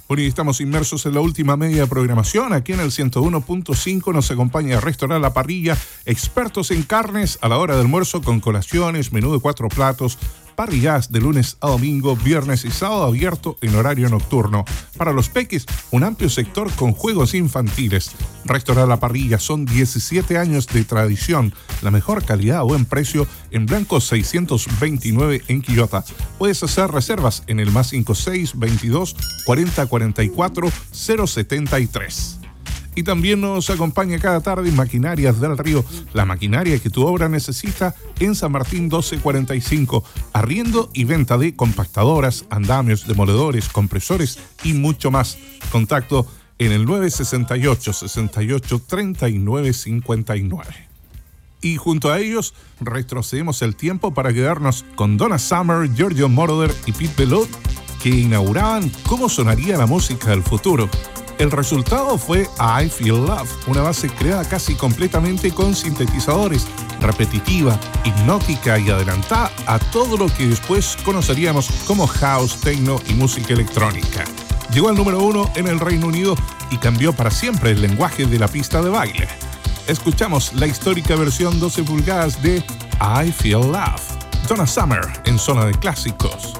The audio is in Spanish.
Bueno, y estamos inmersos en la última media de programación. Aquí en el 101.5 nos acompaña Restaurant La Parrilla, expertos en carnes a la hora de almuerzo con colaciones, menú de 4 platos, parrilladas de lunes a domingo, viernes y sábado abierto en horario nocturno. Para los peques, un amplio sector con juegos infantiles. Restaurant La Parrilla, son 17 años de tradición, la mejor calidad a buen precio en Blanco 629 en Quillota. Puedes hacer reservas en el +56 22 40 44 073. Y también nos acompaña cada tarde Maquinarias del Río, la maquinaria que tu obra necesita en San Martín 1245. Arriendo y venta de compactadoras, andamios, demoledores, compresores y mucho más. Contacto en el 968 68 39 59. Y junto a ellos retrocedemos el tiempo para quedarnos con Donna Summer, Giorgio Moroder y Pete Belot, que inauguraban cómo sonaría la música del futuro. El resultado fue I Feel Love, una base creada casi completamente con sintetizadores, repetitiva, hipnótica y adelantada a todo lo que después conoceríamos como house, techno y música electrónica. Llegó al número 1 en el Reino Unido y cambió para siempre el lenguaje de la pista de baile. Escuchamos la histórica versión 12 pulgadas de I Feel Love. Donna Summer en Zona de Clásicos.